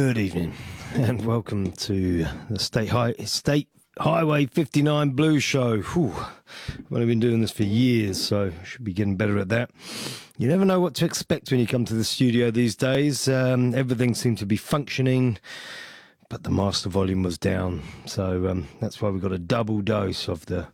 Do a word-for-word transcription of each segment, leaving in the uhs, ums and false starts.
Good evening, and welcome to the State High State Highway fifty-nine Blues Show. Whew. I've only been doing this for years, so I should be getting better at that. You never know what to expect when you come to the studio these days. Um, everything seemed to be functioning, but the master volume was down. So um, that's why we got a double dose of the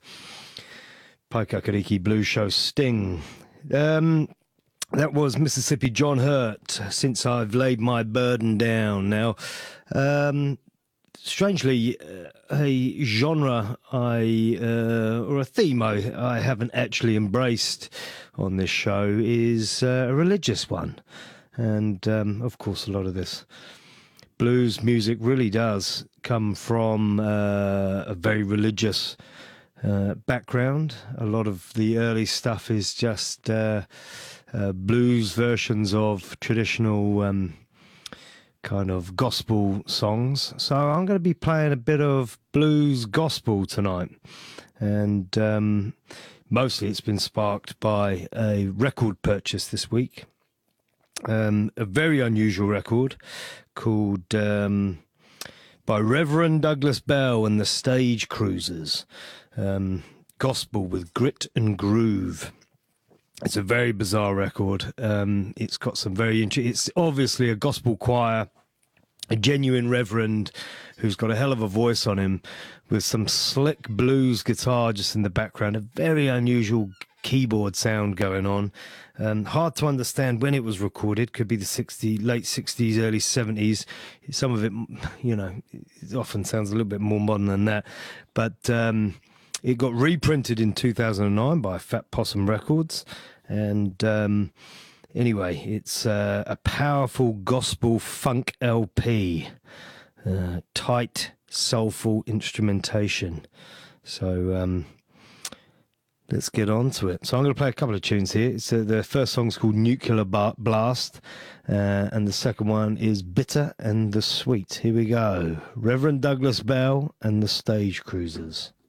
Paikakariki Blues Show sting. Um, that was Mississippi John Hurt, Since I've Laid My Burden Down. Now, um, strangely, uh, a genre I uh, or a theme I, I haven't actually embraced on this show is uh, a religious one. And, um, of course, a lot of this blues music really does come from uh, a very religious uh, background. A lot of the early stuff is just uh, uh, blues versions of traditional um, kind of gospel songs. So I'm going to be playing a bit of blues gospel tonight. And um, mostly it's been sparked by a record purchase this week. Um, a very unusual record called um, by Reverend Douglas Bell and the Stage Cruisers, um, Gospel with Grit and Groove. It's a very bizarre record. Um, it's got some very interesting, it's obviously a gospel choir, a genuine reverend who's got a hell of a voice on him with some slick blues guitar just in the background, a very unusual keyboard sound going on. Um, hard to understand when it was recorded. Could be the sixties, late sixties, early seventies. Some of it, you know, it often sounds a little bit more modern than that. But um, it got reprinted in two thousand nine by Fat Possum Records. And um, anyway, it's uh, a powerful gospel funk L P. Uh, tight, soulful instrumentation. So, um, let's get on to it. So I'm going to play a couple of tunes here. It's, uh, the first song's called Nuclear Blast, uh, and the second one is Bitter and the Sweet. Here we go. Reverend Douglas Bell and the Stage Cruisers.